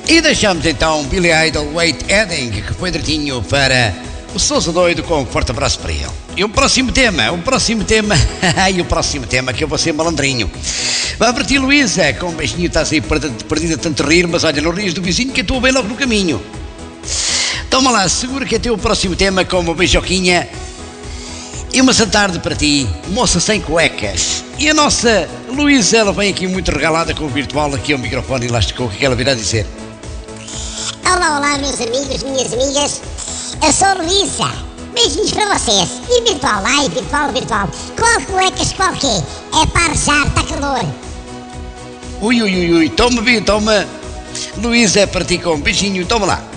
E deixamos então Billy Idol, Wait Edding, que foi direitinho para o Sousa Doido, com um forte abraço para ele. E o próximo tema, e o próximo tema que eu vou ser malandrinho. Vai para ti, Luísa, com um beijinho, estás aí perdida tanto rir, mas olha, não rias do vizinho que eu estou bem logo no caminho. Toma lá, segura que é teu próximo tema com uma beijoquinha e uma santarde para ti, moça sem cuecas. E a nossa Luísa, ela vem aqui muito regalada com o virtual, aqui ao microfone elástico, o que ela virá dizer? Olá, olá, meus amigos, minhas amigas. Eu sou a Luísa. Beijinhos para vocês. E virtual, ai, virtual. Qual cuecas, qual quê? É para arejar, está calor. Ui, toma, Luísa, é para ti com um beijinho, toma lá.